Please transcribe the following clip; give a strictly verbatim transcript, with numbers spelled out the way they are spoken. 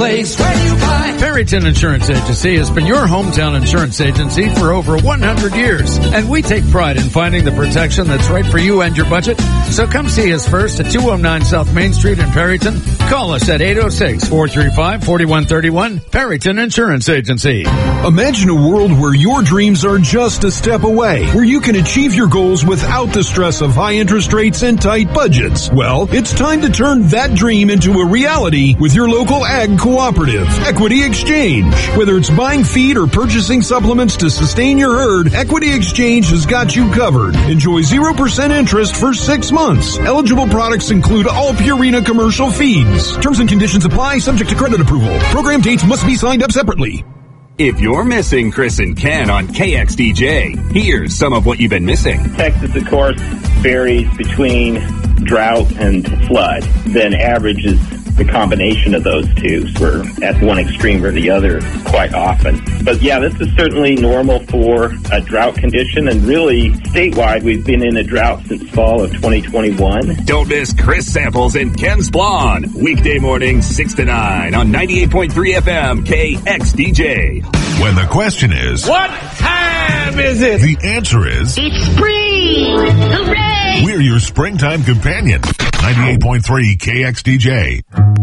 place where you buy. Perryton Insurance Agency has been your hometown insurance agency for over one hundred years, and we take pride in finding the protection that's right for you and your budget. So come see us first at two oh nine South Main Street in Perryton. Call us at eight oh six, four three five, four one three one. Perryton Insurance Agency. Imagine a world where your dreams are just a step away, where you can achieve your goals without the stress of high interest rates and tight budgets. Well, it's time to turn that dream into a reality with your local ag cooperative, Equity Exchange. Whether it's buying feed or purchasing supplements to sustain your herd, Equity Exchange has got you covered. Enjoy zero percent interest for six months. Eligible products include all Purina commercial feeds. Terms and conditions apply, subject to credit approval. Program dates must be signed up separately. If you're missing Chris and Ken on K X D J, here's some of what you've been missing. Texas, of course, varies between drought and flood, then averages the combination of those two. So we're at one extreme or the other quite often. But yeah, this is certainly normal for a drought condition, and really statewide we've been in a drought since fall of twenty twenty-one. Don't miss Chris Samples and Ken Splon, weekday mornings six to nine on ninety-eight point three F M K X D J. When the question is, what time is it? The answer is, it's spring! Hooray! We're your springtime companion. ninety-eight point three K X D J.